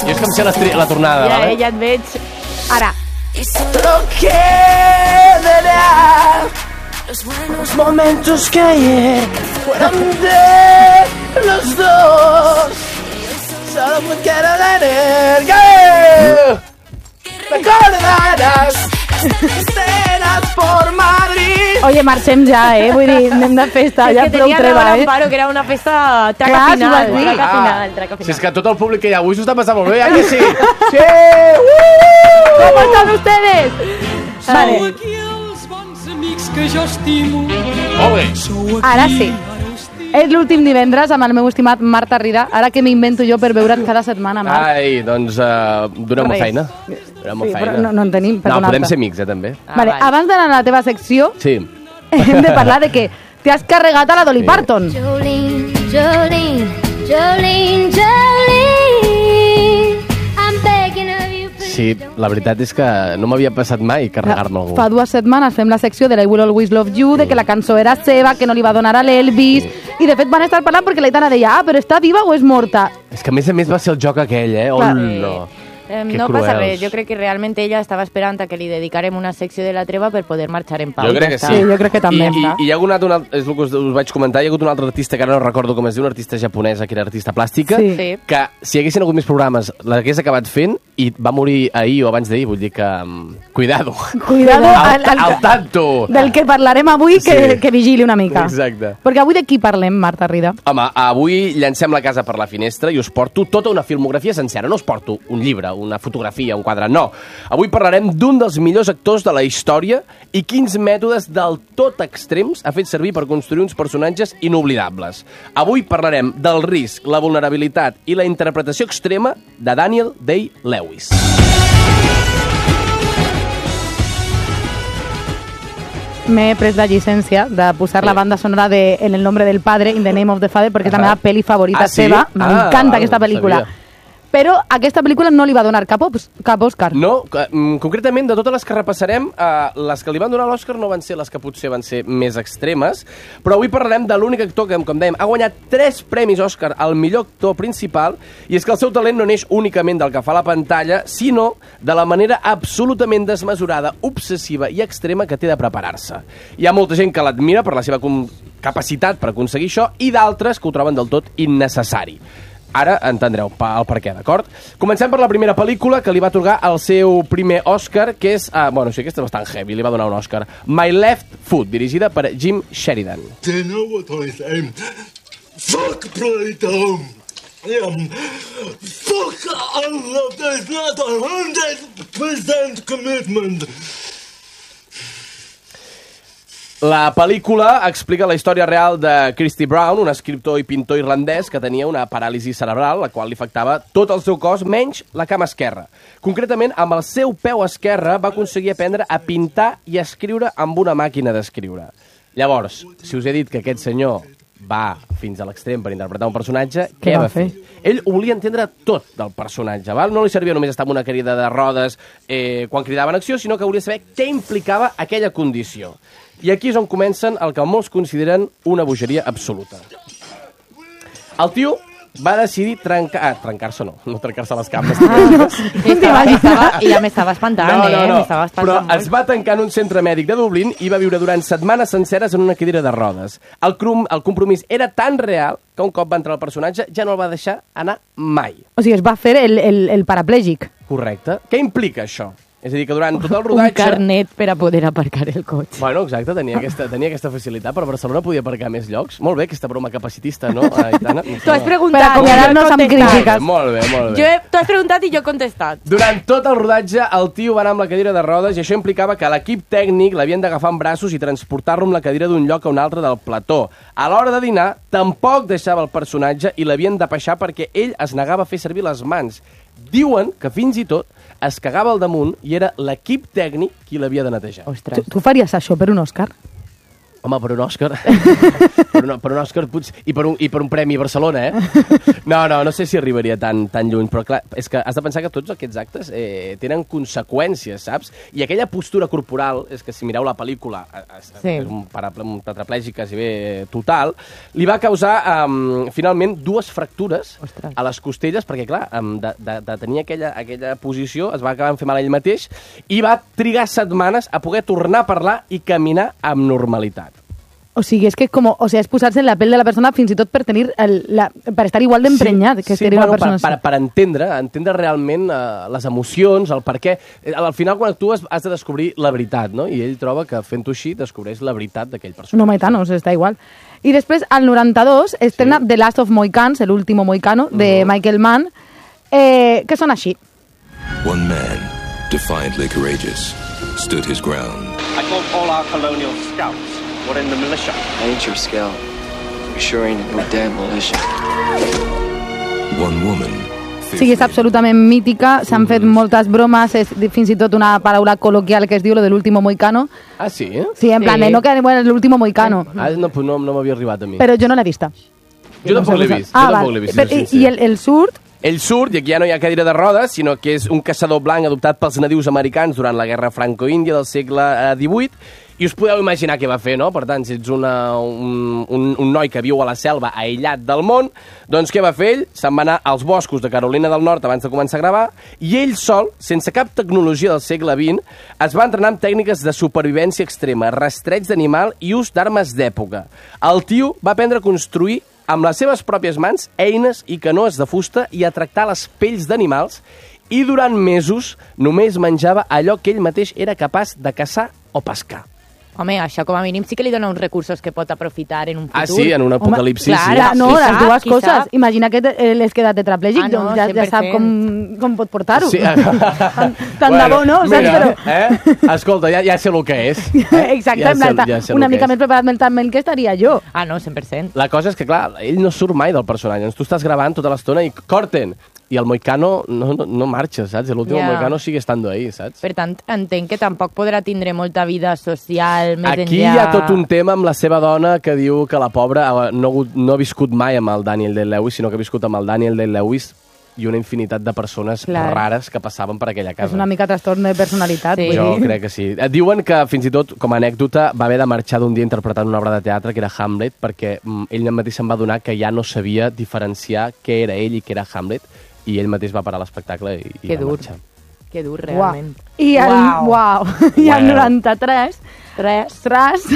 Jo és que em sé la tornada, Ja, vale? ja et veig. Ara. Solo quedará los momentos que ayer fueron de los dos. Solo me quiero tener que recordarás escenas por Madrid. Oye, marxem ja, Vull dir, anem de festa, ja que prou tenia treva, raó l'Amparo, que era una festa traca Clar, final. s'ho vas dir. Traca final. Si és que tot el públic que hi ha avui s'ho està passant molt bé, ja que sí? Sí! ¿Cómo están ustedes? Vale, Aquí els bons amics que jo estimo. Molt bé. ara sí. És l'últim divendres amb el meu estimat Marta Rida, ara que m'invento jo per veure't cada setmana, Marc. Ai, doncs donem-me Res. feina. Donem-me Sí, feina. però no en tenim, No, perdona. podem ser amics, també. Vale, abans d'anar a la teva secció, Sí. hem de parlar de que t'has carregat a la Dolly Sí. Parton. Jolene, Jolene, Jolene, Jolene, I'm begging of you, please. Sí, la veritat és que no m'havia passat mai carregar-me algú. Fa 2 setmanes fem la secció de la I Will Always Love You, de que la cançó era seva, que no li va donar a l'Elvis, i de fet van estar parlant perquè l'Aitana deia, però està viva o és morta? És que a més va ser el joc aquell, Clar. Hola. Que No pasa cruels. res, jo crec que realment ella estava esperant a que li dedicarem una secció de la treva per poder marxar en pau. Jo crec que sí. Sí, jo crec que també. I hi ha hagut és el que us vaig comentar, hi ha hagut un altre artista que ara no recordo com es diu, una artista japonesa que era artista plàstica, Sí. Sí. que si hi haguessin hagut més programes l'hagués acabat fent i va morir ahir o abans d'ahir, vull dir que... cuidado. Cuidado Al tanto. del que parlarem avui, que, Sí. que vigili una mica. Exacte. Perquè avui de qui parlem, Marta Rida? Home, avui llancem la casa per la finestra i us porto tota una filmografia sencera. No us porto un llibre, una fotografia, un quadre, no. Avui parlarem d'un dels millors actors de la història i quins mètodes del tot extrems ha fet servir per construir uns personatges inoblidables. Avui parlarem del risc, la vulnerabilitat i la interpretació extrema de Daniel Day-Lewis. M'he pres la llicència de posar la banda sonora de En el nombre del padre, In the name of the father, perquè és la meva pel·li favorita sí? seva. M'encanta aquesta no pel·lícula. sabia. Però aquesta pel·lícula no li va donar cap Òscar. No, concretament, de totes les que repassarem, les que li van donar l'Òscar no van ser les que potser van ser més extremes, però avui parlarem de l'únic actor que, com dèiem, ha guanyat 3 premis Òscar al millor actor principal, i és que el seu talent no neix únicament del que fa a la pantalla, sinó de la manera absolutament desmesurada, obsessiva i extrema que té de preparar-se. Hi ha molta gent que l'admira per la seva capacitat per aconseguir això, i d'altres que ho troben del tot innecessari. Ara entendreu el per què, d'acord? Comencem per la primera pel·lícula que li va atorgar el seu primer Òscar, que és... bueno, sí, aquesta és bastant heavy, li va donar un Òscar. My Left Foot, dirigida per Jim Sheridan. Do you know what I say? Fuck bloody Tom! Fuck all of this, not 100% commitment! La pel·lícula explica la història real de Christy Brown, un escriptor i pintor irlandès que tenia una paràlisi cerebral, la qual li afectava tot el seu cos, menys la cama esquerra. Concretament, amb el seu peu esquerre va aconseguir aprendre a pintar i a escriure amb una màquina d'escriure. Llavors, si us he dit que aquest senyor va fins a l'extrem per interpretar un personatge, què va fer? Ell ho volia entendre tot del personatge, val? No li servia només estar amb una cadira de rodes quan cridaven acció, sinó que volia saber què implicava aquella condició. I aquí és on comencen el que molts consideren una bogeria absoluta. El tio va decidir trencar-se no trencar-se les cames. I ja m'estava espantant, m'estava espantant però molt. es va tancar en un centre mèdic de Dublín i va viure durant setmanes senceres en una cadira de rodes. El compromís era tan real que un cop va entrar el personatge ja no el va deixar anar mai. O sigui, es va fer el paraplègic. Correcte. Què implica això? És a dir, que durant tot el rodatge... Un carnet per a poder aparcar el cotxe. Bueno, exacte, tenia aquesta facilitat, però a Barcelona podia aparcar més llocs. Molt bé, aquesta broma capacitista, no, Aitana? Tu has Per preguntat. acomiadar-nos amb crítiques. Molt bé, molt bé. Tu has preguntat i jo he contestat. Durant tot el rodatge, el tio va anar amb la cadira de rodes i això implicava que l'equip tècnic l'havien d'agafar en braços i transportar-lo amb la cadira d'un lloc a un altre del plató. A l'hora de dinar, tampoc deixava el personatge i l'havien de peixar perquè ell es negava a fer servir les mans. Diuen que fins i tot es cagava al damunt i era l'equip tècnic qui l'havia de netejar. Ostres. Tu faries això per un Òscar? Home, per un Òscar... per un Òscar potser... I per un premi a Barcelona, No sé si arribaria tan lluny, però clar, és que has de pensar que tots aquests actes tenen conseqüències, saps? I aquella postura corporal, és que si mireu la pel·lícula, és un tetraplègic quasi bé total, li va causar, finalment, 2 fractures a les costelles, perquè, clar, de tenir aquella posició, es va acabar fent mal ell mateix, i va trigar setmanes a poder tornar a parlar i caminar amb normalitat. O sigui, és que és posar-se en la pell de la persona fins i tot per tenir per estar igual d'emprenyat que seria una persona. Per entendre realment les emocions, el per què. Al final, quan actues, has de descobrir la veritat, no? I ell troba que fent-ho així descobreix la veritat d'aquell personatge. No, Maetanos, està igual. I després, al 92, estrena The Last of Mohicans, el último mohicano, de Michael Mann, que són així. One man, defiantly courageous, stood his ground. I called all our colonial scouts. What in the militia? I ain't your scout. You sure ain't no damn militia. One woman. Sí, és absolutament mítica, s'han fet moltes bromes, és fins i tot una paraula col·loquial que es diu lo de l'último mohicano. Ah, sí? Sí, en plan, no que bueno, l'último mohicano. No m'havia arribat a mi. Però jo no l'he vista. Jo tampoc l'he vist. I el surt? Ell surt, i aquí ja no hi ha cadira de rodes, sinó que és un caçador blanc adoptat pels nadius americans durant la guerra franco-índia del segle XVIII, i us podeu imaginar què va fer, no? Per tant, si ets un noi que viu a la selva aïllat del món, doncs què va fer ell? Se'n va anar als boscos de Carolina del Nord abans de començar a gravar, i ell sol, sense cap tecnologia del segle XX, es va entrenar amb tècniques de supervivència extrema, rastreig d'animal i ús d'armes d'època. El tio va aprendre a construir amb les seves pròpies mans eines i canoes de fusta i a tractar les pells d'animals, i durant mesos només menjava allò que ell mateix era capaç de caçar o pescar. Home, això com a mínim sí que li dona uns recursos que pot aprofitar en un futur. Ah, sí? En un apocalipsi, sí. No, les dues coses. Imagina que l'has quedat tetraplègic, doncs ja sap com pot portar-ho. Sí. Tant de bo, no? Mira, escolta, ja sé el que és. Exacte, una mica més preparat mentalment que estaria jo. Ah, no, 100%. La cosa és que, clar, ell no surt mai del personatge. Tu estàs gravant tota l'estona i corten. I el Moicano no marxa, saps? L'últim Moicano sigue estando ahí, saps? Per tant, entenc que tampoc podrà tindre molta vida social més enllà... Aquí hi ha tot un tema amb la seva dona que diu que la pobra no ha viscut mai amb el Daniel Day-Lewis, sinó que ha viscut amb el Daniel Day-Lewis i una infinitat de persones rares que passaven per aquella casa. És una mica trastorn de personalitat. Sí. Jo crec que sí. Diuen que fins i tot, com a anècdota, va haver de marxar d'un dia interpretant una obra de teatre que era Hamlet, perquè ell mateix se'n va adonar que ja no sabia diferenciar què era ell i què era Hamlet, i ell mateix va parar l'espectacle i va marxar. Que dur, realment. I el 93... Tras.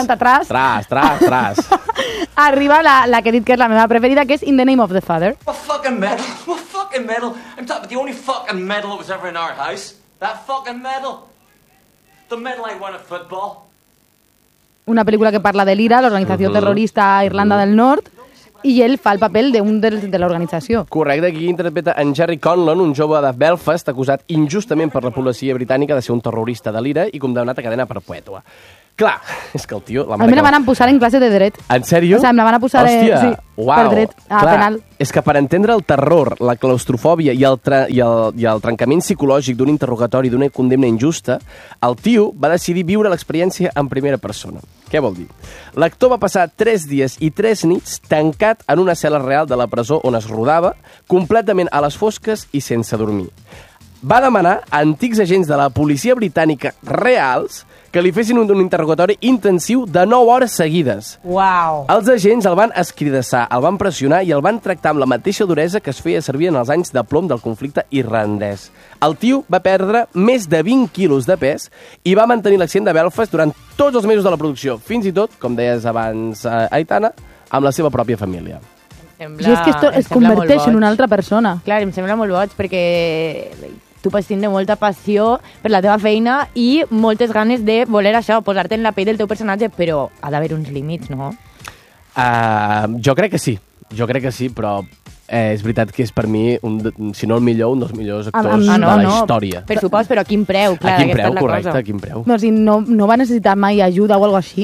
Arriba la que he dit que és la meva preferida, que és In the Name of the Father. What fucking medal? What fucking medal? I'm talking about the only fucking medal that was ever in our house. That fucking medal. The medal I won at football. Una pel·lícula que parla de l'IRA, l'organització terrorista a Irlanda del Nord, i ell fa el paper d'un de l'organització. Correcte, aquí interpreta en Jerry Conlon, un jove de Belfast acusat injustament per la policia britànica de ser un terrorista de l'IRA i condemnat a cadena perpètua. Clar, és que el tio... A mi la van posar en classe de dret. En sèrio? O sigui, me la van posar per dret, penal. És que per entendre el terror, la claustrofòbia i el trencament psicològic d'un interrogatori, d'una condemna injusta, el tio va decidir viure l'experiència en primera persona. Què vol dir? L'actor va passar 3 dies i 3 nits tancat en una cel·la real de la presó on es rodava, completament a les fosques i sense dormir. Va demanar a antics agents de la policia britànica reals que li fessin un interrogatori intensiu de 9 hores seguides. Uau! Els agents el van escridassar, el van pressionar i el van tractar amb la mateixa duresa que es feia servir en els anys de plom del conflicte irlandès. El tio va perdre més de 20 quilos de pes i va mantenir l'accent de Belfast durant tots els mesos de la producció, fins i tot, com deies abans, Aitana, amb la seva pròpia família. I és que es converteix en una altra persona. Clar, em sembla molt boig perquè tu pots tindre molta passió per la teva feina i moltes ganes de voler això, posar-te en la pell del teu personatge, però ha d'haver uns límits, no? Jo crec que sí, però és veritat que és per mi, si no el millor, un dels millors actors de la història. Per supòs, però a quin preu? Clar, a quin preu, correcte, a quin preu. No, si no va necessitar mai ajuda o alguna cosa així.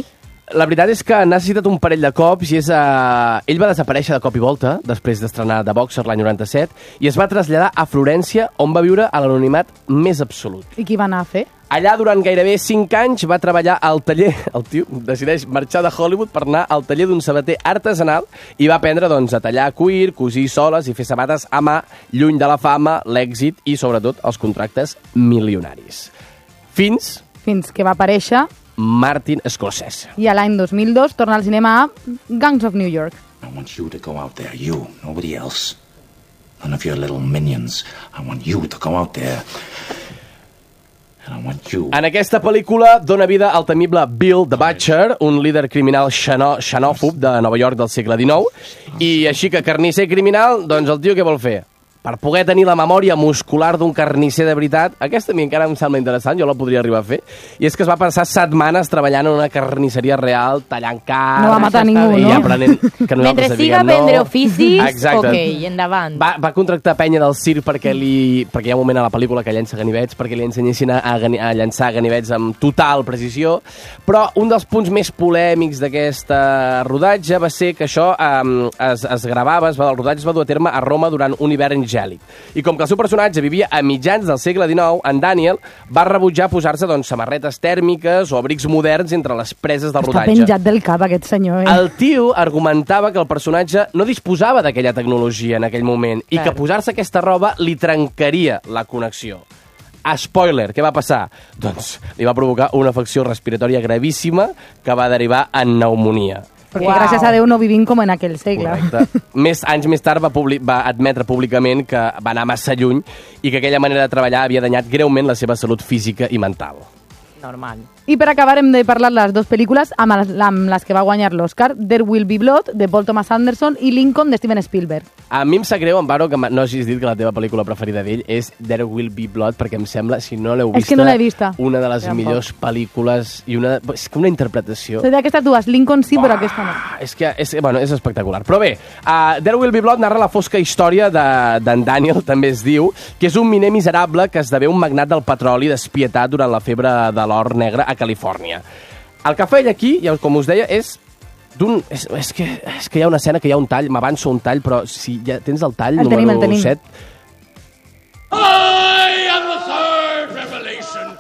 La veritat és que ha necessitat un parell de cops i ell va desaparèixer de cop i volta després d'estrenar The Boxer l'any 97 i es va traslladar a Florència, on va viure a l'anonimat més absolut. I qui va anar a fer? Allà, durant gairebé 5 anys, va treballar al taller... El tio decideix marxar de Hollywood per anar al taller d'un sabater artesanal i va aprendre a tallar cuir, cosir soles i fer sabates a mà, lluny de la fama, l'èxit i, sobretot, els contractes milionaris. Fins que va aparèixer Martin Scorsese. I a l'any 2002 torna al cinema a Gangs of New York. I want you to go out there, you, nobody else. None of your little minions. I want you to go out there. En aquesta pel·lícula dona vida al temible Bill the Butcher, un líder criminal xenòfob de Nova York del segle XIX, i així que carnisser criminal, doncs el tio què vol fer? Per poder tenir la memòria muscular d'un carnisser de veritat, aquesta a mi encara em sembla interessant, jo la podria arribar a fer, i és que es va passar setmanes treballant en una carnisseria real, tallant carn... No va matar ningú, no? I aprenent que mentre siga vendre oficis, ok, endavant. Va contractar penya del circ perquè hi ha un moment a la pel·lícula que llença ganivets, perquè li ensenyessin a llançar ganivets amb total precisió, però un dels punts més polèmics d'aquesta rodatge va ser que això es gravava, el rodatge es va dur a terme a Roma durant un hivern gèlid. I com que el seu personatge vivia a mitjans del segle XIX, en Daniel va rebutjar posar-se samarretes tèrmiques o abrics moderns entre les preses del rodatge. Està penjat del cap, aquest senyor. El tio argumentava que el personatge no disposava d'aquella tecnologia en aquell moment i que posar-se aquesta roba li trencaria la connexió. Spoiler, què va passar? Doncs li va provocar una afecció respiratòria gravíssima que va derivar en pneumònia. Perquè gràcies a Déu no vivim com en aquell segle. Correcte. Anys més tard va admetre públicament que va anar massa lluny i que aquella manera de treballar havia danyat greument la seva salut física i mental. Normal. I per acabar hem de parlar les dues pel·lícules amb les que va guanyar l'Oscar, There Will Be Blood, de Paul Thomas Anderson, i Lincoln, de Steven Spielberg. A mi em sap greu, Amparo, que no hagis dit que la teva pel·lícula preferida d'ell és There Will Be Blood, perquè em sembla, si no l'heu vista, és que no l'he vista, una de les millors pel·lícules i és que una interpretació... Soy d'aquestes dues, Lincoln sí, però aquesta no. És espectacular. Però bé, There Will Be Blood narra la fosca història d'en Daniel, també es diu, que és un miner miserable que esdevé un magnat del petroli despietat durant la febre de l'or negre a Califòrnia. El que fa ell aquí, com us deia, és que hi ha una escena que hi ha un tall, m'avanço un tall, però si ja tens el tall, el número 7... I am the third revelation.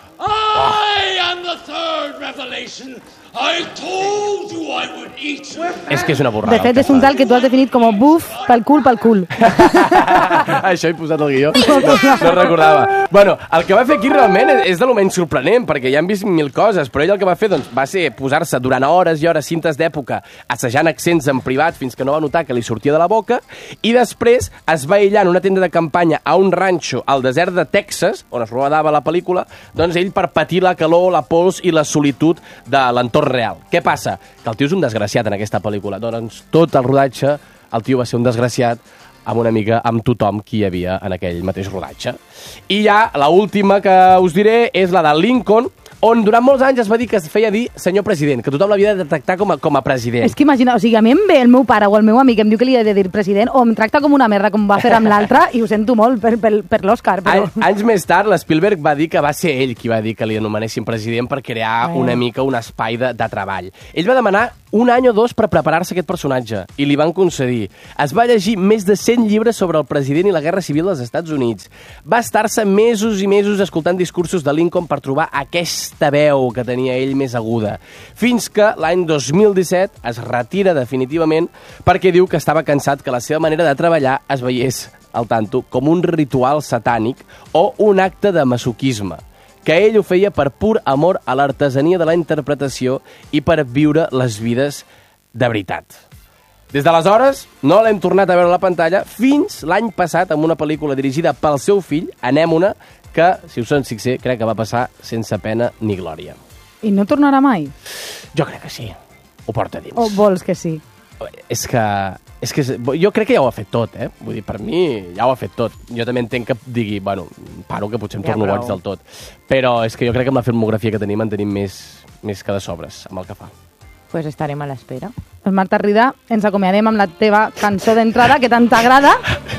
I am the third revelation. I told you I would eat you. És que és una borrada. De fet, és un tal que tu has definit com buf pel cul. Això he posat el guió. No recordava. Bueno, el que va fer aquí realment és de lo menys sorprenent, perquè ja hem vist mil coses, però ell el que va fer va ser posar-se durant hores i hores, cintes d'època, assajant accents en privat fins que no va notar que li sortia de la boca, i després es va aïllar en una tenda de campanya a un ranxo al desert de Texas, on es rodava la pel·lícula, doncs ell per patir la calor, la pols i la solitud de l'entorn real. Què passa? Que el tio és un desgraciat en aquesta pel·lícula. Doncs tot el rodatge, el tio va ser un desgraciat amb tothom qui hi havia en aquell mateix rodatge. I ja l'última que us diré és la de Lincoln, on durant molts anys es va dir que es feia dir senyor president, que tothom l'havia de tractar com a president. És que imagina, o sigui, a mi em ve el meu pare o el meu amic em diu que li he de dir president o em tracta com una merda com va fer amb l'altre i ho sento molt per l'Òscar. Però... Anys més tard, l'Spielberg va dir que va ser ell qui va dir que li anomenessin president per crear una mica un espai de treball. Ell va demanar un any o dos per preparar-se aquest personatge i li van concedir. Es va llegir més de 100 llibres sobre el president i la Guerra Civil dels Estats Units. Va estar-se mesos i mesos escoltant discursos de Lincoln per trobar aquesta veu que tenia ell més aguda. Fins que l'any 2017 es retira definitivament perquè diu que estava cansat que la seva manera de treballar es veiés, al tanto, com un ritual satànic o un acte de masoquisme, que ell ho feia per pur amor a l'artesania de la interpretació i per viure les vides de veritat. Des d'aleshores, no l'hem tornat a veure a la pantalla fins l'any passat amb una pel·lícula dirigida pel seu fill, Anèmona, que, si us en fixer, crec que va passar sense pena ni glòria. I no tornarà mai? Jo crec que sí. Ho porta dins. O vols que sí? És que jo crec que ja ho ha fet tot, eh? Vull dir, per mi ja ho ha fet tot. Jo també entenc que digui, bueno, paro que potser em torno boig del tot. Però és que jo crec que amb la filmografia que tenim en tenim més que de sobres amb el que fa. Pues estarem a l'espera. Doncs Marta Rida, ens acomiadem amb la teva cançó d'entrada, que tant t'agrada,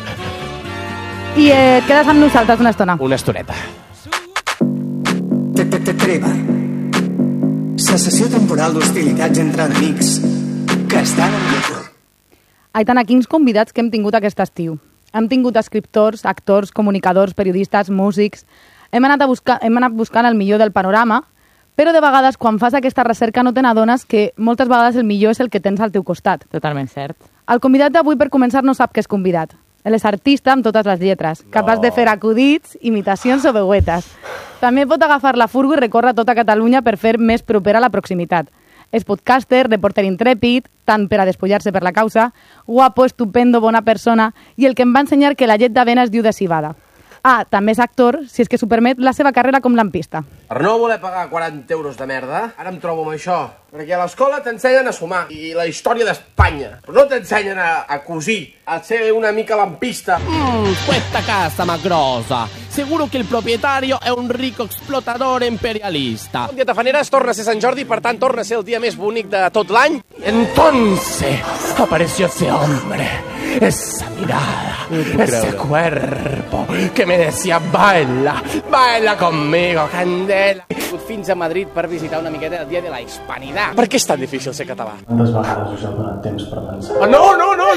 i quedes amb nosaltres una estona. Una estoneta. Cessació temporal d'hostilitats entre enemics que estan en guerra. Aitana, quins convidats que hem tingut aquest estiu. Hem tingut escriptors, actors, comunicadors, periodistes, músics. Hem anat buscant el millor del panorama, però de vegades quan fas aquesta recerca no te n'adones que moltes vegades el millor és el que tens al teu costat. Totalment cert. El convidat d'avui, per començar, no sap que és convidat. Ell és artista amb totes les lletres, capaç de fer acudits, imitacions o veuetes. També pot agafar la furgo i recórrer tota Catalunya per fer més propera la proximitat. És podcaster, reporter intrèpid, tant per a despullar-se per la causa, guapo, estupendo, bona persona, i el que em va ensenyar que la llet d'avena es diu de civada. Ah, també és actor, si és que s'ho permet, la seva carrera com lampista. Per no voler pagar 40 euros de merda, ara em trobo amb això. Perquè a l'escola t'ensenyen a sumar i la història d'Espanya. Però no t'ensenyen a cosir, a ser una mica lampista. Questa casa magrosa. Seguro que el propietario è un rico explotador imperialista. Un dia tafaneres torna a ser Sant Jordi, per tant torna a ser el dia més bonic de tot l'any. Entonces apareció ese hombre, esa mirada, ese cuerpo que me decía baila, baila conmigo, candela. He vingut fins a Madrid per visitar una miqueta el dia de la Hispanidad. Per què és tan difícil ser català? Quantes vegades us heu donat temps per pensar? Oh, no!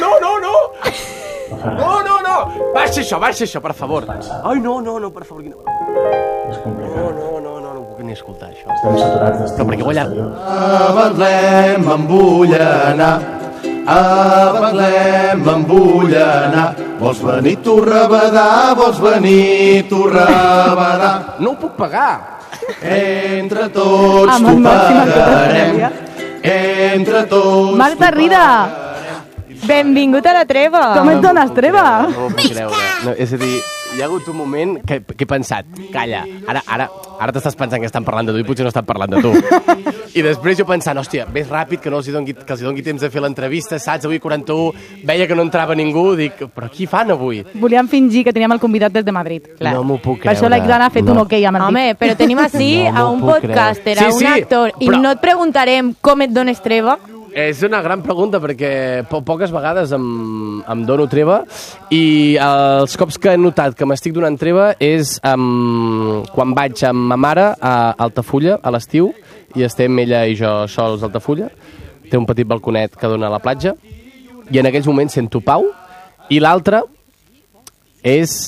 No! Baixa això, per favor. Ai, no, per favor. És complicat. No puc ni escoltar això. Estem saturats d'estímuls. Però perquè guanya... A Betlem em vull anar, a Betlem em vull anar. Vols venir tu rebedar, vols venir tu rebedar. No ho puc pagar. Entre tots t'ho pagarem. Entre tots Marta Rida! Benvingut a la treva! Com et dones treva? No ho puc creure. No, és a dir, hi ha hagut un moment que he pensat, calla, ara t'estàs pensant que estan parlant de tu i potser no estan parlant de tu. I després jo pensant, hòstia, més ràpid que els doni temps de fer l'entrevista, saps? Avui 41, veia que no entrava ningú, dic, però qui fan avui? Volíem fingir que teníem el convidat des de Madrid. Clar. No m'ho puc creure. Per això l'Aitana ha fet un ok amb el Home, però tenim així a un podcaster, a un actor, i no et preguntarem com et dones treva. És una gran pregunta perquè poques vegades em dono treva i els cops que he notat que m'estic donant treva és quan vaig amb ma mare a Altafulla a l'estiu i estem ella i jo sols a Altafulla. Té un petit balconet que dona a la platja i en aquells moments sento pau i l'altre és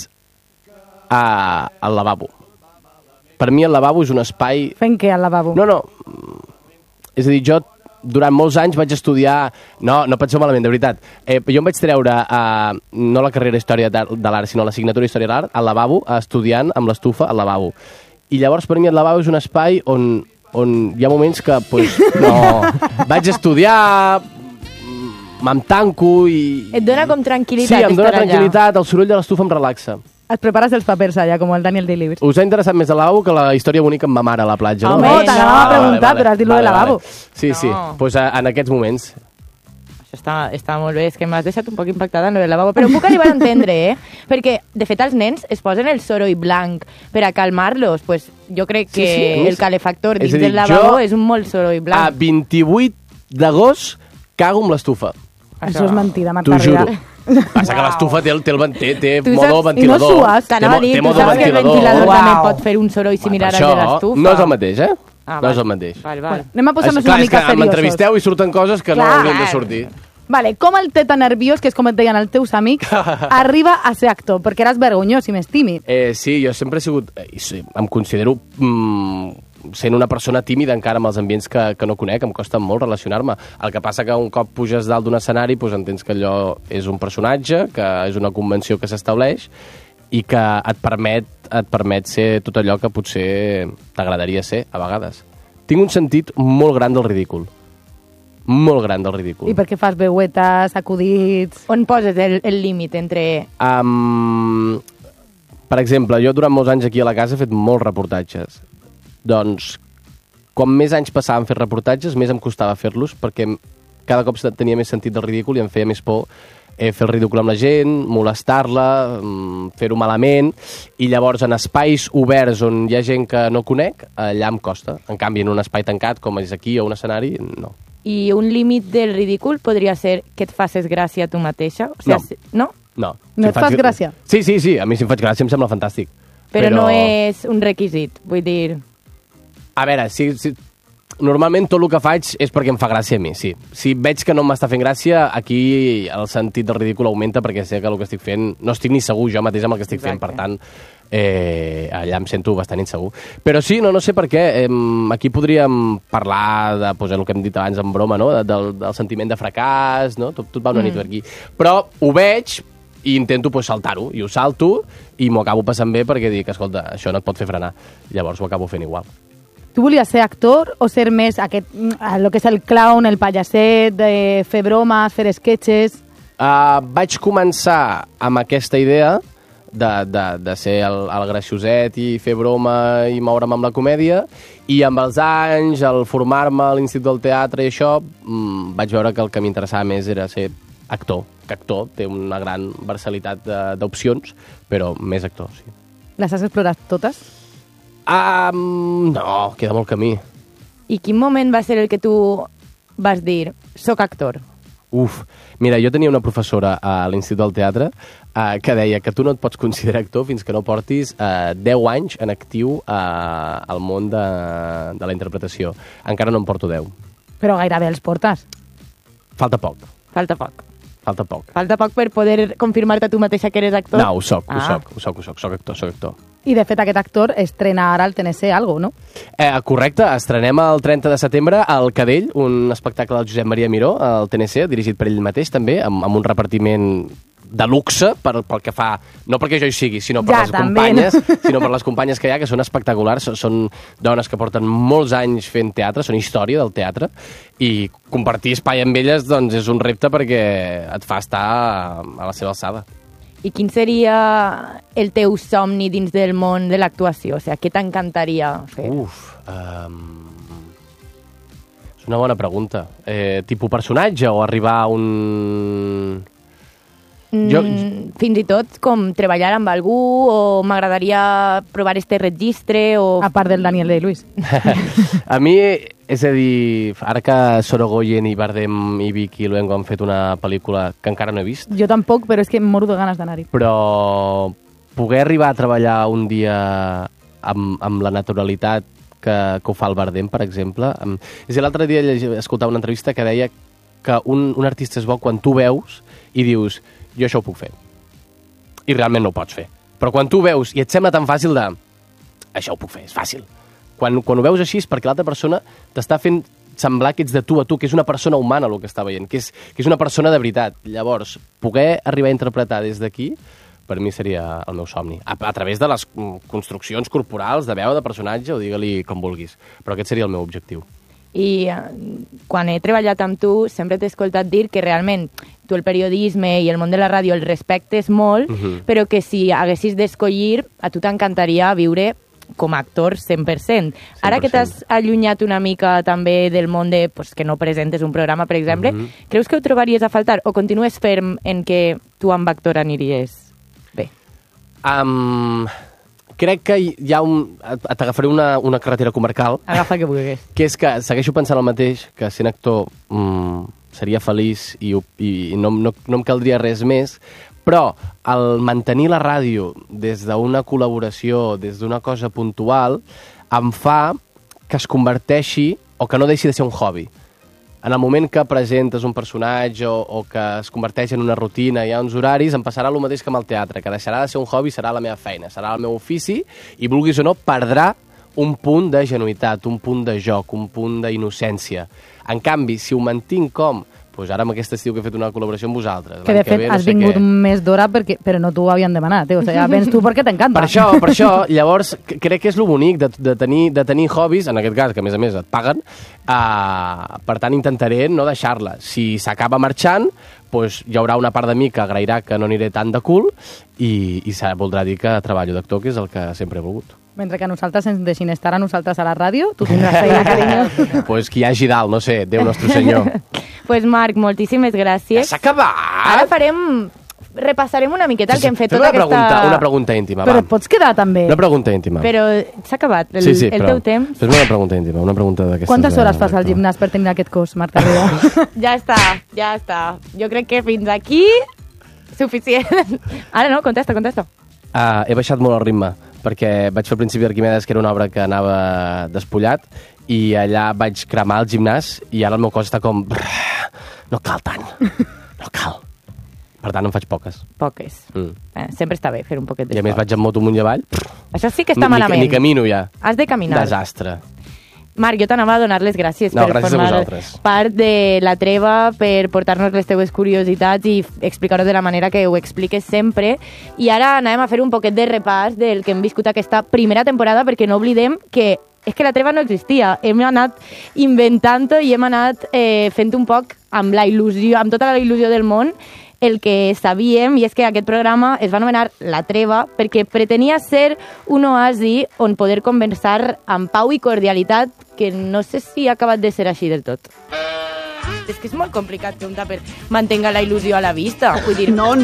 al lavabo. Per mi el lavabo és un espai... Fent què al lavabo? No. És a dir, jo durant molts anys vaig estudiar... No penseu malament, de veritat. Jo em vaig treure, no la carrera Història de l'Art, sinó l'assignatura Història de l'Art, al lavabo, estudiant amb l'estufa al lavabo. I llavors, per mi, el lavabo és un espai on hi ha moments que, no... Vaig estudiar, me'n tanco i... Et dona com tranquil·litat estar allà. Sí, em dona tranquil·litat, el soroll de l'estufa em relaxa. Et prepares els papers allà, com el Daniel Day-Lewis. Us ha interessat més el lavabo que la història bonica amb ma mare a la platja, no? No, t'anava a preguntar, però has dit lo del lavabo. Sí, doncs en aquests moments. Això està molt bé, és que m'has deixat un poc impactada en lo del lavabo, però ho puc arribar a entendre, Perquè, de fet, els nens es posen el soroll blanc per a calmar-los. Pues jo crec que el calefactor dins del lavabo és un molt soroll blanc. A 28 d'agost cago amb l'estufa. Això és mentida, Marta Rida. T'ho juro. Passa que l'estufa té modo ventilador. I no sues. T'anava a dir, tu saps que el ventilador també pot fer un soroll similar al de l'estufa? No és el mateix, no és el mateix. Anem a posar-nos una mica seriosos. Clar, m'entrevisteu i surten coses que no haurien de sortir. Vale, com el teta nerviós, que és com et deien els teus amics, arriba a ser actor? Perquè eres vergonyós i més tímid. Sí, jo sempre he sigut... Em considero... sent una persona tímida encara amb els ambients que no conec, em costa molt relacionar-me. El que passa que un cop puges dalt d'un escenari entens que allò és un personatge, que és una convenció que s'estableix i que et permet ser tot allò que potser t'agradaria ser a vegades. Tinc un sentit molt gran del ridícul. Molt gran del ridícul. I per què fas veuetes, acudits... On poses el límit entre... Per exemple, jo durant molts anys aquí a la casa he fet molts reportatges. Doncs, com més anys passava en fer reportatges, més em costava fer-los, perquè cada cop tenia més sentit del ridícul i em feia més por fer el ridícul amb la gent, molestar-la, fer-ho malament, i llavors en espais oberts on hi ha gent que no conec, allà em costa. En canvi, en un espai tancat, com és aquí, o un escenari, no. I un límit del ridícul podria ser que et facis gràcia a tu mateixa? O sigui, no. No. No et fas gràcia? Sí, a mi si em faig gràcia em sembla fantàstic. Però no és un requisit, vull dir... A veure, si normalment tot el que faig és perquè em fa gràcia a mi, sí. Si veig que no m'està fent gràcia, aquí el sentit del ridícul augmenta perquè sé que el que estic fent... No estic ni segur jo mateix amb el que estic fent, per tant, allà em sento bastant insegur. Però sí, no sé per què. Aquí podríem parlar de el que hem dit abans en broma, no? Del sentiment de fracàs, no? Tot va una nit per aquí. Però ho veig i intento saltar-ho, i ho salto i m'ho acabo passant bé perquè dic, escolta, això no et pot fer frenar. Llavors ho acabo fent igual. Tu volies ser actor o ser més el que és el clown, el pallasset, de fer bromes, fer sketches? Vaig començar amb aquesta idea de ser el gracioset i fer broma i moure'm amb la comèdia, i amb els anys, al formar-me a l'Institut del Teatre i això, vaig veure que el que m'interessava més era ser actor, que actor té una gran versatilitat d'opcions, però més actor, sí. Les has explorat totes? No, queda molt camí. I quin moment va ser el que tu vas dir, soc actor? Mira, jo tenia una professora a l'Institut del Teatre que deia que tu no et pots considerar actor fins que no portis 10 anys en actiu al món de la interpretació. Encara no en porto 10. Però gairebé els portes. Falta poc. Falta poc. Falta poc. Falta poc per poder confirmar-te tu mateixa que eres actor? No, ho soc actor. I, de fet, aquest actor estrena ara al TNC algo, no? Correcte, estrenem el 30 de setembre al Cadell, un espectacle del Josep Maria Miró, al TNC, dirigit per ell mateix, també, amb un repartiment de luxe pel que fa, no perquè jo hi sigui, sinó per les companyes, sinó per les companyes que hi ha, que són espectaculars, són dones que porten molts anys fent teatre, són història del teatre, i compartir espai amb elles doncs és un repte perquè et fa estar a la seva alçada. I quin seria el teu somni dins del món de l'actuació? O sigui, què t'encantaria fer? És una bona pregunta. Tipus personatge o arribar a un... Fins i tot com treballar amb algú, o m'agradaria provar este registre, o... A part del Daniel Day-Lewis. A mi, és a dir, ara que Sorogoyen i Bardem i Vicky Luengo han fet una pel·lícula que encara no he vist... Jo tampoc, però és que em moro de ganes d'anar-hi. Però poder arribar a treballar un dia amb la naturalitat que ho fa el Bardem, per exemple... És a dir, l'altre dia escoltava una entrevista que deia que un artista és bo quan tu veus i dius... jo això ho puc fer. I realment no ho pots fer. Però quan tu veus i et sembla tan fàcil de... això ho puc fer, és fàcil. Quan ho veus així és perquè l'altra persona t'està fent semblar que ets de tu a tu, que és una persona humana el que està veient, que és una persona de veritat. Llavors, poder arribar a interpretar des d'aquí, per mi seria el meu somni. A través de les construccions corporals, de veu, de personatge, o digue-li com vulguis. Però aquest seria el meu objectiu. I quan he treballat amb tu sempre t'he escoltat dir que realment tu el periodisme i el món de la ràdio el respectes molt, però que si haguessis d'escollir, a tu t'encantaria viure com a actor 100%. Ara que t'has allunyat una mica també del món de que no presentes un programa, per exemple, creus que ho trobaries a faltar o continues ferm en que tu amb actor aniries bé? Crec que hi ha t'agafaré una carretera comarcal. Agafa que vulguis. Que és que segueixo pensant el mateix, que sent actor seria feliç i no em caldria res més, però el mantenir la ràdio des d'una col·laboració, des d'una cosa puntual, em fa que es converteixi, o que no deixi de ser un hobby. En el moment que presentes un personatge o que es converteix en una rutina, hi ha uns horaris, em passarà el mateix que amb el teatre, que deixarà de ser un hobby, serà la meva feina, serà el meu ofici, i vulguis o no, perdrà un punt de genuïtat, un punt de joc, un punt d'innocència. En canvi, si ho mantinc com... Doncs ara amb aquest estiu que he fet una col·laboració amb vosaltres. Que de fet has vingut més d'hora, però no t'ho havien demanat. O sigui, vens tu perquè t'encanta. Per això, llavors, crec que és lo bonic de tenir hobbies, en aquest cas, que a més et paguen, per tant intentaré no deixar-la. Si s'acaba marxant, doncs hi haurà una part de mi que agrairà que no aniré tant de cul i voldrà dir que treballo d'actor, que és el que sempre he volgut. Mentre que nosaltres ens deixin estar a nosaltres a la ràdio, tu tindràs feina, carinyo. Pues qui hi hagi dalt, no sé, Déu nostre senyor. Pues Marc, moltíssimes gràcies. Ja s'ha acabat! Ara repassarem una miqueta el que hem fet tota aquesta... Una pregunta íntima, Però et pots quedar també. Una pregunta íntima. Però s'ha acabat el teu temps. Fes-me una pregunta íntima, una pregunta d'aquestes... Quantes hores fas al gimnàs per tenir aquest cos, Marc Garriga? Ja està. Jo crec que fins aquí suficient. Ara no, contesta. He baixat molt el ritme, perquè vaig fer al principi d'Arquimedes, que era una obra que anava despullat, i allà vaig cremar el gimnàs i ara el meu cos està com... No cal tant, no cal. Per tant, en faig poques. Poques. Sempre està bé fer un poquet d'esport. I a més vaig en moto amunt i avall. Això sí que està malament. Ni camino ja. Has de caminar. Desastre. Marc, jo t'anava a donar les gràcies per formar part de la treva, per portar-nos les teves curiositats i explicar-ho de la manera que ho expliques sempre. I ara anàvem a fer un poquet de repàs del que hem viscut aquesta primera temporada, perquè no oblidem que és que la treva no existia. Hem anat inventant-ho i hem anat fent un poc amb la il·lusió, amb tota la il·lusió del món, el que sabíem, i és que aquest programa es va anomenar La Treva perquè pretenia ser un oasi on poder conversar amb pau i cordialitat, que no sé si ha acabat de ser així del tot. És que és molt complicat que un tàper mantenga la il·lusió a la vista. Vull dir, no,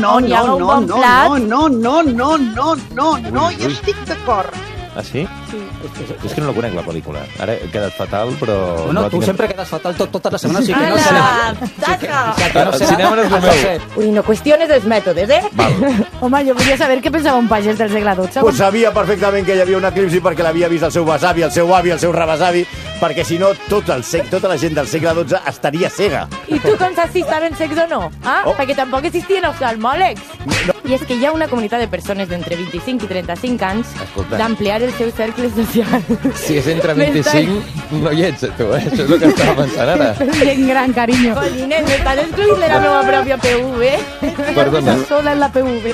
jo estic d'acord. Ah, sí? Sí. És que no la conec, la pel·lícula. Ara he quedat fatal, però... No, tu sempre quedes fatal tota la setmana, sí que no sé. El cinema no és el meu. Ui, no qüestiones els mètodes, Home, jo volia saber què pensava un pagès del segle XII. Pues sabia perfectament que hi havia una eclipsi perquè l'havia vist el seu besavi, el seu avi, el seu rebesavi, perquè si no tota la gent del segle XII estaria cega. I tu com saps si estaven cecs o no? Perquè tampoc existien oftalmòlegs. I és que hi ha una comunitat de persones d'entre 25 i 35 anys d'ampliar el seu cercle social. Si és entre 25, no hi ets, tu, Això és el que estava pensant ara. Gent gran, carinyo. Collines, m'estan excluint de la meva pròpia PV. Perdona. Sola en la PV.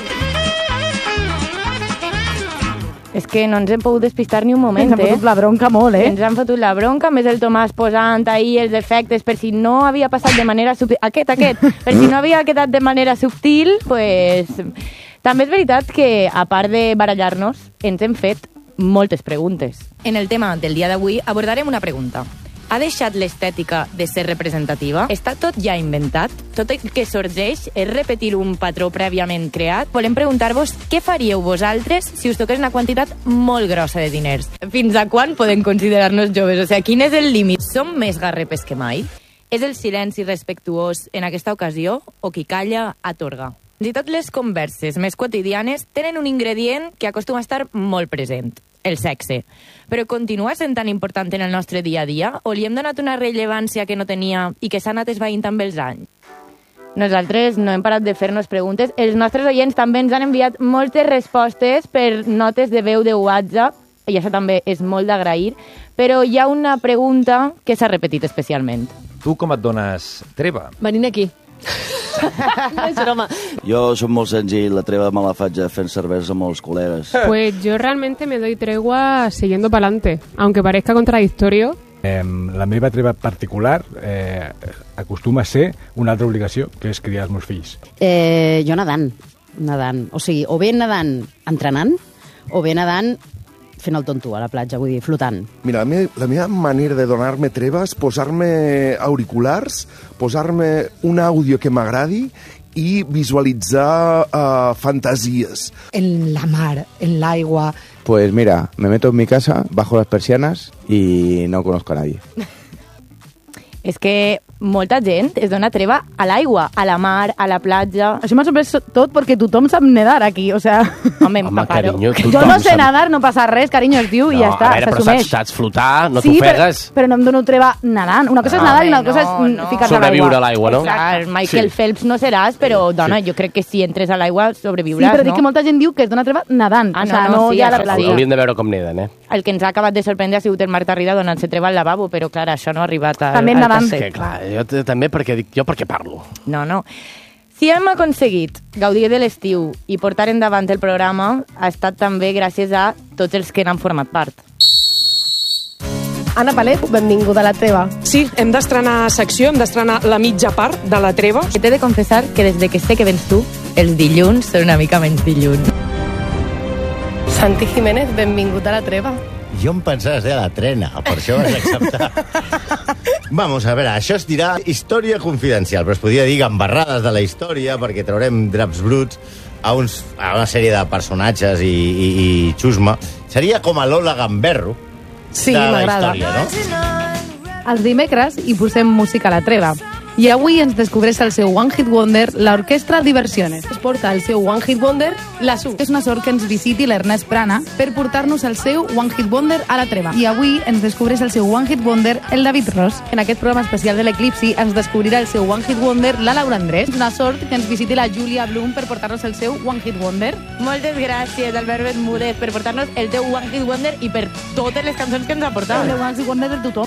És que no ens hem pogut despistar ni un moment, Ens han fotut la bronca molt, Ens han fotut la bronca, més el Tomàs posant ahir els efectes, per si no havia passat de manera subtil... Aquest, per si no havia quedat de manera subtil, pues... També és veritat que, a part de barallar-nos, ens hem fet moltes preguntes. En el tema del dia d'avui abordarem una pregunta. Ha deixat l'estètica de ser representativa? Està tot ja inventat? Tot el que sorgeix és repetir un patró prèviament creat? Volem preguntar-vos què faríeu vosaltres si us toqués una quantitat molt grossa de diners. Fins a quan podem considerar-nos joves? O sigui, quin és el límit? Som més garrepes que mai? És el silenci respectuós en aquesta ocasió o qui calla atorga? Fins i tot les converses més quotidianes tenen un ingredient que acostuma a estar molt present, el sexe. Però continua sent tan important en el nostre dia a dia o li hem donat una rellevància que no tenia i que s'ha anat esvaint amb els anys? Nosaltres no hem parat de fer-nos preguntes. Els nostres oients també ens han enviat moltes respostes per notes de veu de WhatsApp, i això també és molt d'agrair, però hi ha una pregunta que s'ha repetit especialment. Tu com et dones treva? Venint aquí. No és broma. Jo soc molt senzill, la treva me la faig fent cervesa amb els col·legues. Pues yo realmente me doy tregua siguiendo para adelante, aunque parezca contradictorio. La meva treva particular acostuma a ser una altra obligació, que és criar els meus fills. Jo nedant. O sigui, o bé nedant entrenant, o bé nedant fent el tonto a la platja, vull dir, flotant. Mira, la meva manera de donar-me treva és posar-me auriculars, posar-me un àudio que m'agradi i visualitzar fantasies. En la mar, en l'aigua. Pues mira, me meto en mi casa, bajo las persianas y no conozco a nadie. És que molta gent es dona treva a l'aigua, a la mar, a la platja... Això m'ha sorprès tot perquè tothom sap nedar aquí, o sea... Home, carinyo, jo no sé nedar, no passa res, carinyo, es diu, i ja està, s'assumeix. Però saps flotar, no sí, t'ofegues. Però no em dono treva nedant. Una cosa és nedar i una cosa és ficar-te a l'aigua. Sobreviure a l'aigua, no? Clar, Michael Phelps no seràs, però, dona, jo crec que si entres a l'aigua sobreviuràs, no? Sí, però dic que molta gent diu que es dona treva nedant. O sigui, no hi ha la platja. Hauríem de veure com neden, El que ens ha acabat de sorprendre ha sigut el Marta Rida donant-se treva al lavabo, però, clar, això no ha arribat al tercer. Clar, jo també perquè dic, jo per què parlo? No. Si hem aconseguit gaudir de l'estiu i portar endavant el programa, ha estat també gràcies a tots els que n'han format part. Anna Palet, benvinguda a La Treva. Sí, hem d'estrenar secció, hem d'estrenar la mitja part de La Treva. I t'he de confessar que des de que sé que vens tu, els dilluns són una mica menys dilluns. Santi Jiménez, benvingut a La Treva. Jo em pensava ser a la trena, per això vaig acceptar. Vamos a veure, això es dirà història confidencial, però es podria dir gambarrades de la història, perquè traurem draps bruts a una sèrie de personatges i xusma. Seria com a Lola Gamberro de la història, no? Els dimecres hi posem música a La Treva. I avui ens descobreix el seu One Hit Wonder, l'Orquestra Diversiones. Es porta el seu One Hit Wonder, la Su. És una sort que ens visiti l'Ernest Prana per portar-nos el seu One Hit Wonder a la treva. I avui ens descobreix el seu One Hit Wonder el David Ross. En aquest programa especial de l'Eclipsi ens descobrirà el seu One Hit Wonder la Laura Andrés. És una sort que ens visiti la Júlia Blum per portar-nos el seu One Hit Wonder. Moltes gràcies, Albert Bermúdez, per portar-nos el teu One Hit Wonder i per totes les cançons que ens ha portat. El One Hit Wonder de tothom.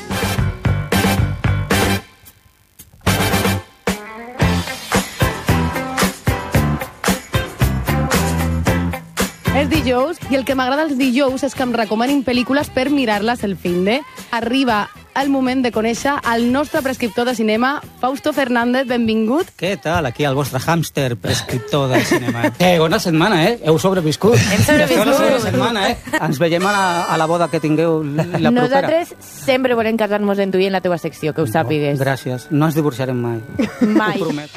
És dijous i el que m'agrada els dijous és que em recomanin pel·lícules per mirar-les el finde. Arriba el moment de conèixer el nostre prescriptor de cinema, Fausto Fernández, benvingut. Què tal? Aquí el vostre hàmster prescriptor del cinema. Bona setmana, Heu sobreviscut. Hem sobreviscut. Bona setmana, Ens veiem a la boda que tingueu la propera. Nosaltres sempre volem casar-nos en tu i en la teva secció, que ho sàpigues. Gràcies. No ens divorciarem mai. Mai. Ho promet.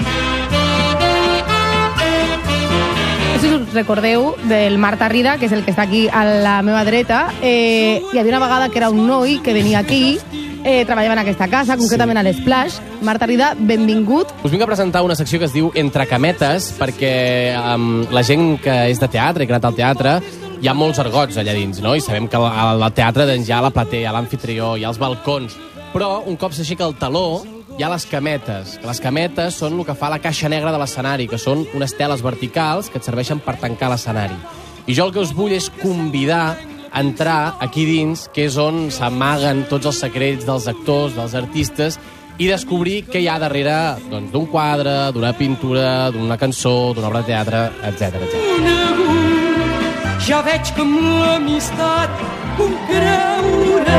Si us recordeu del Marta Rida, que és el que està aquí a la meva dreta, hi havia una vegada que era un noi que venia aquí, treballava en aquesta casa, concretament a l'Splash. Marta Rida, benvingut. Us vinc a presentar una secció que es diu Entre Cametes, perquè la gent que és de teatre i que ha anat al teatre, hi ha molts argots allà dins, no? I sabem que al teatre doncs, hi ha la platea, hi ha l'amfitrió, hi ha els balcons, però un cop s'aixeca el taló hi ha les cametes. Les cametes són el que fa la caixa negra de l'escenari, que són unes teles verticals que et serveixen per tancar l'escenari. I jo el que us vull és convidar a entrar aquí dins, que és on s'amaguen tots els secrets dels actors, dels artistes, i descobrir què hi ha darrere doncs, d'un quadre, d'una pintura, d'una cançó, d'una obra de teatre, etc. Ja veig que amb l'amistat puc creure.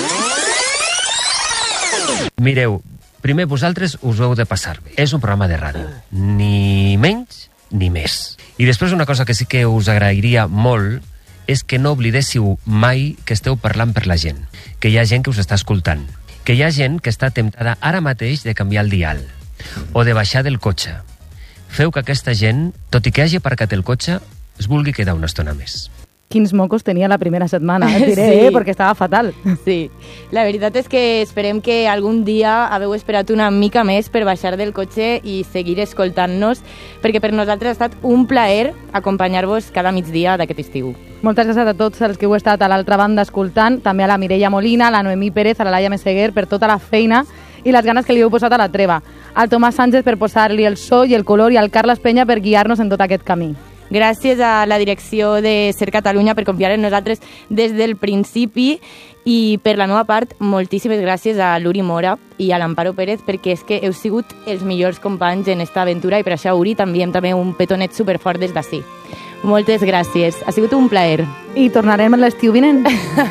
Mireu, primer vosaltres us ho heu de passar bé. És un programa de ràdio. Ni menys ni més. I després una cosa que sí que us agrairia molt és que no oblidéssiu mai que esteu parlant per la gent. Que hi ha gent que us està escoltant. Que hi ha gent que està temptada ara mateix de canviar el dial. O de baixar del cotxe. Feu que aquesta gent, tot i que hagi aparcat el cotxe, es vulgui quedar una estona més. Quins mocos tenia la primera setmana, et diré, Sí. perquè estava fatal. Sí, la veritat és que esperem que algun dia hagueu esperat una mica més per baixar del cotxe i seguir escoltant-nos, perquè per nosaltres ha estat un plaer acompanyar-vos cada migdia d'aquest estiu. Moltes gràcies a tots els que heu estat a l'altra banda escoltant, també a la Mireia Molina, a la Noemí Pérez, a la Laia Meseguer, per tota la feina i les ganes que li heu posat a la treva. Al Tomàs Sánchez per posar-li el so i el color i al Carles Penya per guiar-nos en tot aquest camí. Gràcies a la direcció de Ser Catalunya per confiar en nosaltres des del principi i per la meva part, moltíssimes gràcies a l'Uri Mora i a l'Amparo Pérez perquè és que heu sigut els millors companys en esta aventura i per això, Uri, també un petonet superfort des d'ací. Moltes gràcies, ha sigut un plaer. I tornarem l'estiu vinent.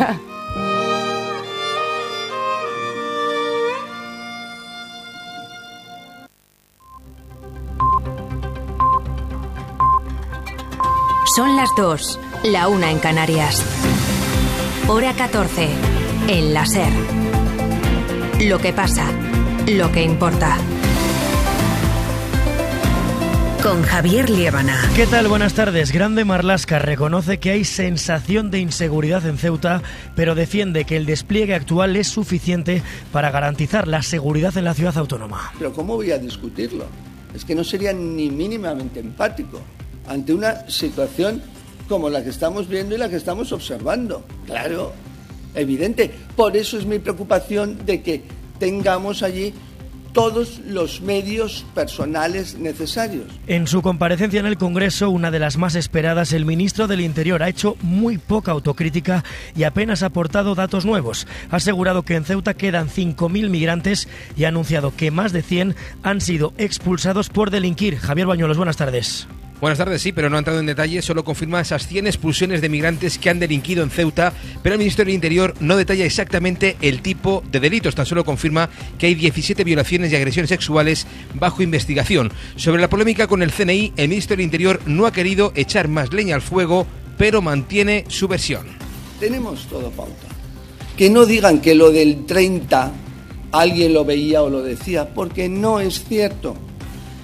Son las 2, la 1 en Canarias. Hora 14, en la SER. Lo que pasa, lo que importa. Con Javier Liébana. ¿Qué tal? Buenas tardes. Grande Marlaska reconoce que hay sensación de inseguridad en Ceuta, pero defiende que el despliegue actual es suficiente para garantizar la seguridad en la ciudad autónoma. Pero ¿cómo voy a discutirlo? Es que no sería ni mínimamente empático ante una situación como la que estamos viendo y la que estamos observando. Claro, evidente. Por eso es mi preocupación de que tengamos allí todos los medios personales necesarios. En su comparecencia en el Congreso, una de las más esperadas, el ministro del Interior ha hecho muy poca autocrítica y apenas ha aportado datos nuevos. Ha asegurado que en Ceuta quedan 5.000 migrantes y ha anunciado que más de 100 han sido expulsados por delinquir. Javier Bañuelos, buenas tardes. Buenas tardes, sí, pero no ha entrado en detalle, solo confirma esas 100 expulsiones de migrantes que han delinquido en Ceuta, pero el Ministerio del Interior no detalla exactamente el tipo de delitos, tan solo confirma que hay 17 violaciones y agresiones sexuales bajo investigación. Sobre la polémica con el CNI, el Ministerio del Interior no ha querido echar más leña al fuego, pero mantiene su versión. Tenemos todo pauta. Que no digan que lo del 30 alguien lo veía o lo decía, porque no es cierto.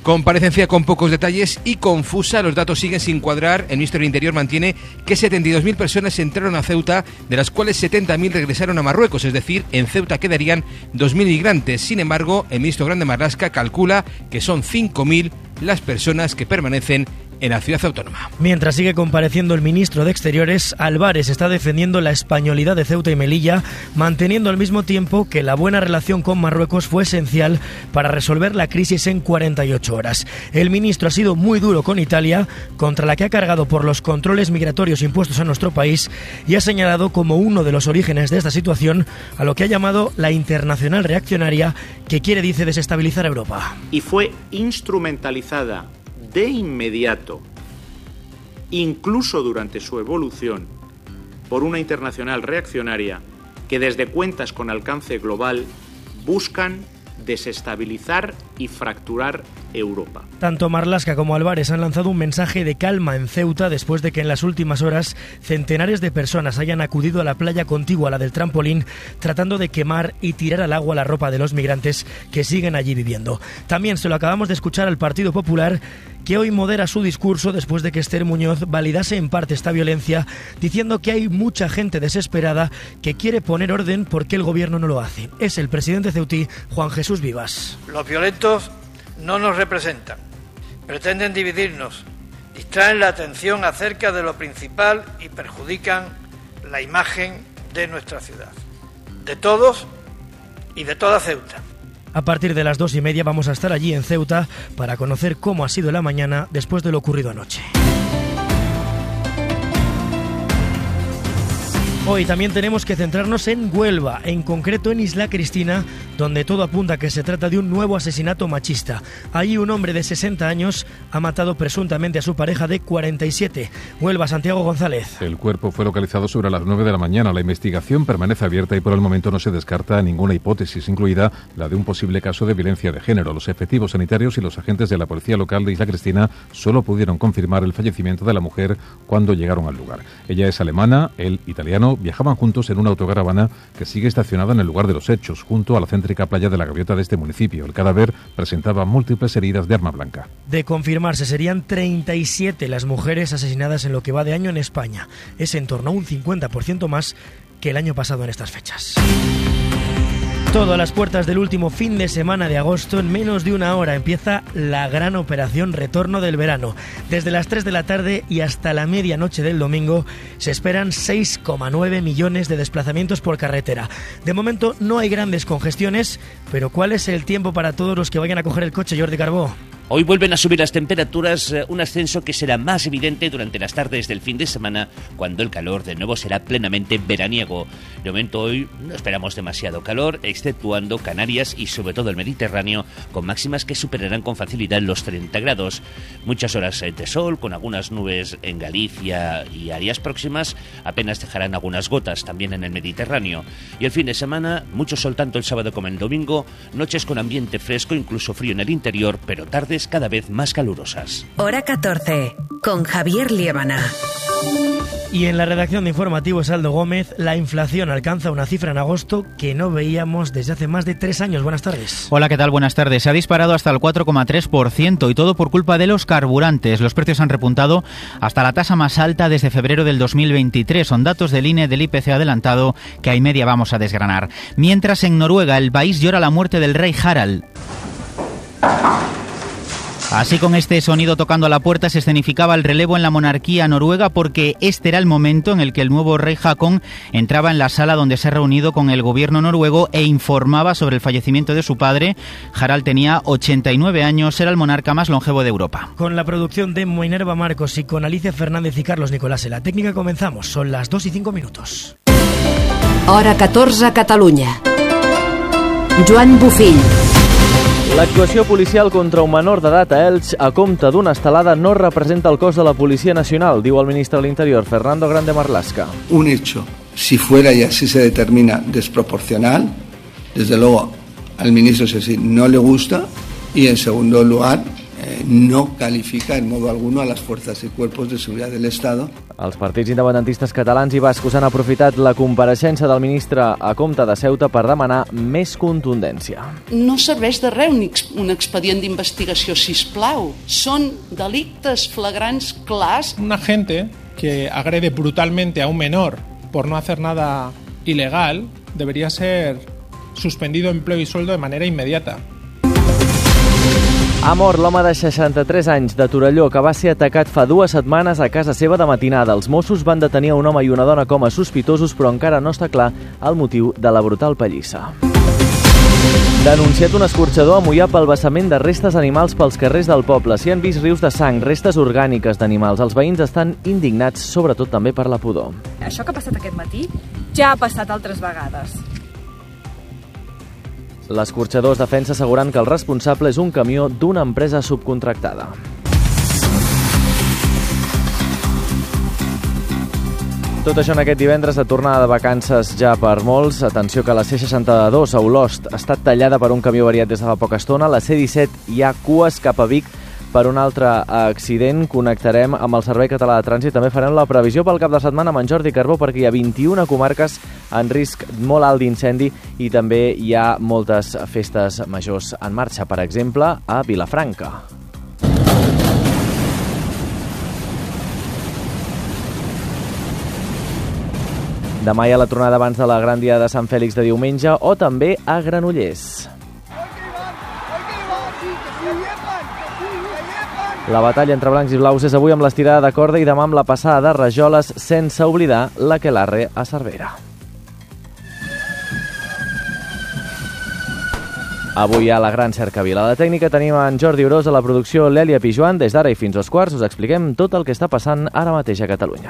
Comparecencia con pocos detalles y confusa. Los datos siguen sin cuadrar. El ministro del Interior mantiene que 72.000 personas entraron a Ceuta, de las cuales 70.000 regresaron a Marruecos. Es decir, en Ceuta quedarían 2.000 migrantes. Sin embargo, el ministro Grande Marlaska calcula que son 5.000 las personas que permanecen en la ciudad autónoma. Mientras sigue compareciendo el ministro de Exteriores, Álvarez está defendiendo la españolidad de Ceuta y Melilla, manteniendo al mismo tiempo que la buena relación con Marruecos fue esencial para resolver la crisis en 48 horas. El ministro ha sido muy duro con Italia, contra la que ha cargado por los controles migratorios impuestos a nuestro país, y ha señalado como uno de los orígenes de esta situación a lo que ha llamado la internacional reaccionaria, que quiere, dice, desestabilizar Europa. Y fue instrumentalizada de inmediato, incluso durante su evolución, por una internacional reaccionaria que desde cuentas con alcance global buscan desestabilizar y fracturar Europa. Tanto Marlaska como Álvarez han lanzado un mensaje de calma en Ceuta después de que en las últimas horas centenares de personas hayan acudido a la playa contigua a la del trampolín, tratando de quemar y tirar al agua la ropa de los migrantes que siguen allí viviendo. También se lo acabamos de escuchar al Partido Popular, que hoy modera su discurso después de que Esther Muñoz validase en parte esta violencia, diciendo que hay mucha gente desesperada que quiere poner orden porque el gobierno no lo hace. Es el presidente ceutí, Juan Jesús Vivas. Los violentos no nos representan, pretenden dividirnos, distraen la atención acerca de lo principal y perjudican la imagen de nuestra ciudad, de todos y de toda Ceuta. A partir de las 2:30 vamos a estar allí en Ceuta para conocer cómo ha sido la mañana después de lo ocurrido anoche. Hoy también tenemos que centrarnos en Huelva, en concreto en Isla Cristina, donde todo apunta a que se trata de un nuevo asesinato machista. Allí un hombre de 60 años ha matado presuntamente a su pareja de 47. Huelva, Santiago González. El cuerpo fue localizado sobre las 9 de la mañana. La investigación permanece abierta y por el momento no se descarta ninguna hipótesis, incluida la de un posible caso de violencia de género. Los efectivos sanitarios y los agentes de la policía local de Isla Cristina solo pudieron confirmar el fallecimiento de la mujer cuando llegaron al lugar. Ella es alemana, él italiano. Viajaban juntos en una autocaravana que sigue estacionada en el lugar de los hechos, junto a la céntrica playa de la Gaviota de este municipio. El cadáver presentaba múltiples heridas de arma blanca. De confirmarse, serían 37 las mujeres asesinadas en lo que va de año en España. Es en torno a un 50% más que el año pasado en estas fechas. Todo a las puertas del último fin de semana de agosto. En menos de una hora empieza la gran operación Retorno del Verano. Desde las 3 de la tarde y hasta la medianoche del domingo se esperan 6,9 millones de desplazamientos por carretera. De momento no hay grandes congestiones, pero ¿cuál es el tiempo para todos los que vayan a coger el coche, Jordi Carbó? Hoy vuelven a subir las temperaturas, un ascenso que será más evidente durante las tardes del fin de semana, cuando el calor de nuevo será plenamente veraniego. De momento hoy no esperamos demasiado calor, exceptuando Canarias y sobre todo el Mediterráneo, con máximas que superarán con facilidad los 30 grados. Muchas horas de sol, con algunas nubes en Galicia y áreas próximas, apenas dejarán algunas gotas también en el Mediterráneo. Y el fin de semana, mucho sol tanto el sábado como el domingo, noches con ambiente fresco, incluso frío en el interior, pero tardes cada vez más calurosas. Hora 14, con Javier Liébana. Y en la redacción de Informativos Aldo Gómez, la inflación alcanza una cifra en agosto que no veíamos desde hace más de 3 años. Buenas tardes. Hola, ¿qué tal? Buenas tardes. Se ha disparado hasta el 4,3% y todo por culpa de los carburantes. Los precios han repuntado hasta la tasa más alta desde febrero del 2023. Son datos del INE del IPC adelantado que a y media vamos a desgranar. Mientras en Noruega el país llora la muerte del rey Harald. Así, con este sonido tocando a la puerta, se escenificaba el relevo en la monarquía noruega, porque este era el momento en el que el nuevo rey Haakon entraba en la sala donde se ha reunido con el gobierno noruego e informaba sobre el fallecimiento de su padre. Harald tenía 89 años, era el monarca más longevo de Europa. Con la producción de Minerva Marcos y con Alicia Fernández y Carlos Nicolás en la técnica comenzamos. Son las 2:05. Hora 14, Catalunya. Joan Bufill. L'actuació policial contra un menor d'edat a Elx a compte d'una estelada no representa el cos de la Policía Nacional, diu el ministre de l'Interior, Fernando Grande Marlaska. Un hecho, si fuera y así se determina desproporcional, desde luego al ministro Sesí no le gusta, y en segundo lugar no califica en modo alguno a las fuerzas y cuerpos de seguridad del Estado. Els partits independentistes catalans i bascos han aprofitat la compareixença del ministre a Comte de Ceuta per demanar més contundència. No serveix de res un expedient d'investigació, sisplau. Són delictes flagrants clars. Un agente que agrede brutalmente a un menor por no hacer nada ilegal debería ser suspendido empleo y sueldo de manera inmediata. Ha mort l'home de 63 anys de Torelló que va ser atacat fa 2 setmanes a casa seva de matinada. Els Mossos van detenir un home i una dona com a sospitosos, però encara no està clar el motiu de la brutal pallissa. Denunciat un escorxador a Moià pel vessament de restes animals pels carrers del poble. S'hi han vist rius de sang, restes orgàniques d'animals. Els veïns estan indignats, sobretot també per la pudor. Això que ha passat aquest matí ja ha passat altres vegades. L'escorxador es defensa assegurant que el responsable és un camió d'una empresa subcontractada. Tot això en aquest divendres de tornada de vacances ja per molts. Atenció que la C62 a Olost ha estat tallada per un camió variat des de fa poca estona. La C17 hi ha cues cap a Vic per un altre accident. Connectarem amb el Servei Català de Trànsit. També farem la previsió pel cap de setmana amb en Jordi Carbó, perquè hi ha 21 comarques en risc molt alt d'incendi i també hi ha moltes festes majors en marxa, per exemple, a Vilafranca. Demà hi ha la tronada abans de la gran dia de Sant Fèlix de diumenge, o també a Granollers. La batalla entre blancs i blaus és avui amb l'estirada de corda i demà amb la passada de rajoles, sense oblidar l'Aquelarre a Cervera. Avui hi ha la gran cercavila. A la tècnica tenim en Jordi Orós, a la producció l'Èlia Pijuan. Des d'ara i fins als quarts us expliquem tot el que està passant ara mateix a Catalunya.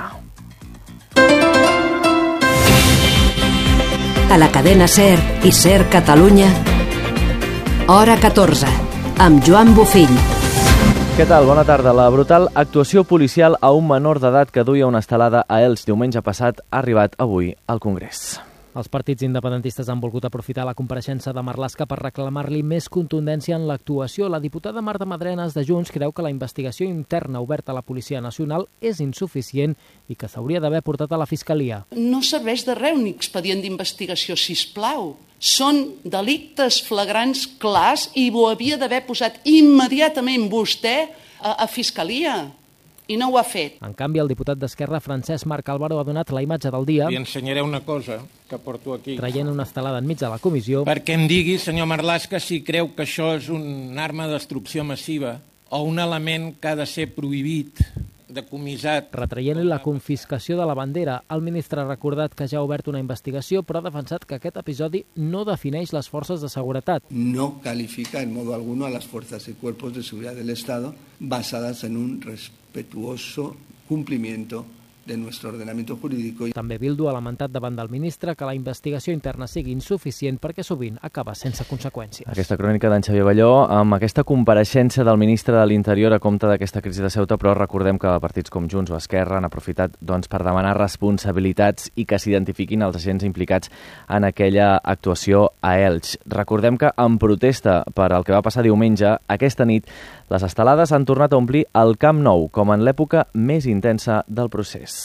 A la cadena SER i SER Catalunya, hora 14, amb Joan Bofill. Què tal? Bona tarda. La brutal actuació policial a un menor d'edat que duia una estelada a Elx diumenge passat ha arribat avui al Congrés. Els partits independentistes han volgut aprofitar la compareixença de Marlaska per reclamar-li més contundència en l'actuació. La diputada Marta Madrenas de Junts creu que la investigació interna oberta a la Policia Nacional és insuficient i que s'hauria d'haver portat a la Fiscalia. No serveix de res un expedient d'investigació, sisplau. Són delictes flagrants clars i ho havia d'haver posat immediatament vostè a Fiscalia. I no ho ha fet. En canvi, el diputat d'Esquerra, Francesc Marc Álvaro, ha donat la imatge del dia. Li ensenyaré una cosa que porto aquí. Traient una estelada enmig de la comissió. Perquè em digui, senyor Marlaska, si creu que això és una arma de destrucció massiva o un element que ha de ser prohibit, decomissat. Retraient-li la confiscació de la bandera, el ministre ha recordat que ja ha obert una investigació, però ha defensat que aquest episodi no defineix les forces de seguretat. No califica en modo alguno a las fuerzas y cuerpos de seguridad del Estado basadas en un respetuoso cumplimiento de nuestro ordenamiento jurídico. També Bildu ha lamentat davant del ministre que la investigació interna sigui insuficient perquè sovint acaba sense conseqüències. Aquesta crònica d'en Xavier Balló amb aquesta compareixença del ministre de l'Interior a compte d'aquesta crisi de Ceuta, però recordem que partits com Junts o Esquerra han aprofitat per demanar responsabilitats i que s'identifiquin els agents implicats en aquella actuació a Elx. Recordem que en protesta per el que va passar diumenge, aquesta nit les estelades han tornat a omplir el Camp Nou, com en l'època més intensa del procés.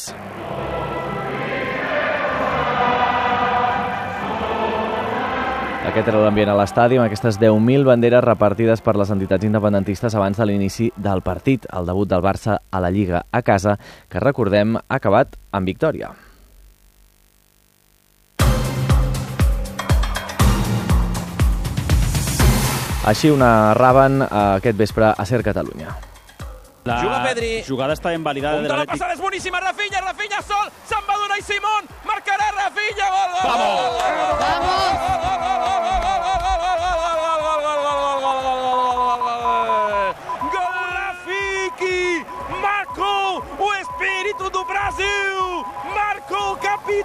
Aquest era l'ambient a l'estadi, amb aquestes 10.000 banderes repartides per les entitats independentistes abans de l'inici del partit, el debut del Barça a la Lliga a casa, que recordem ha acabat amb victòria. Així ho narraven aquest vespre a SER Catalunya. La jugada està invalidada de l'Atlètic. La passada és boníssima, Rafinha sol,